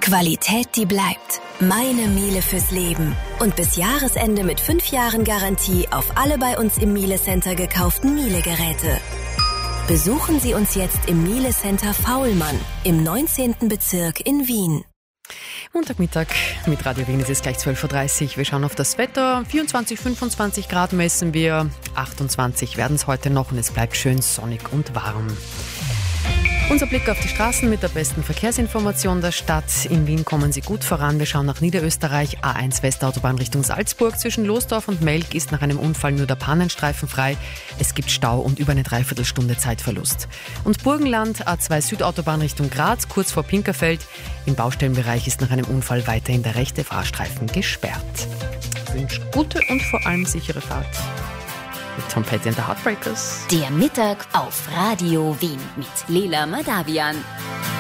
Qualität, die bleibt. Meine Miele fürs Leben. Und bis Jahresende mit 5 Jahren Garantie auf alle bei uns im Miele Center gekauften Miele-Geräte. Besuchen Sie uns jetzt im Miele Center Faulmann im 19. Bezirk in Wien. Montagmittag mit Radio Wien, es ist gleich 12.30 Uhr. Wir schauen auf das Wetter. 24, 25 Grad messen wir. 28 werden es heute noch und es bleibt schön sonnig und warm. Unser Blick auf die Straßen mit der besten Verkehrsinformation der Stadt. In Wien kommen Sie gut voran. Wir schauen nach Niederösterreich. A1 Westautobahn Richtung Salzburg. Zwischen Losdorf und Melk ist nach einem Unfall nur der Pannenstreifen frei. Es gibt Stau und über eine Dreiviertelstunde Zeitverlust. Und Burgenland, A2 Südautobahn Richtung Graz, kurz vor Pinkerfeld. Im Baustellenbereich ist nach einem Unfall weiterhin der rechte Fahrstreifen gesperrt. Ich wünsche gute und vor allem sichere Fahrt. Mit Tom Petty and the Heartbreakers. Der Mittag auf Radio Wien mit Leila Madavian.